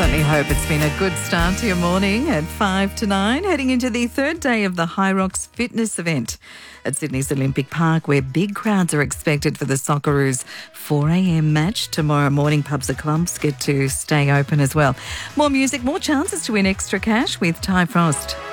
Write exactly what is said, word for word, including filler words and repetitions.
certainly hope it's been a good start to your morning at five to nine, heading into the third day of the High Rocks Fitness event at Sydney's Olympic Park, where big crowds are expected for the Socceroos four a.m. match tomorrow morning. Pubs and clubs get to stay open as well. More music, more chances to win extra cash with Ty Frost.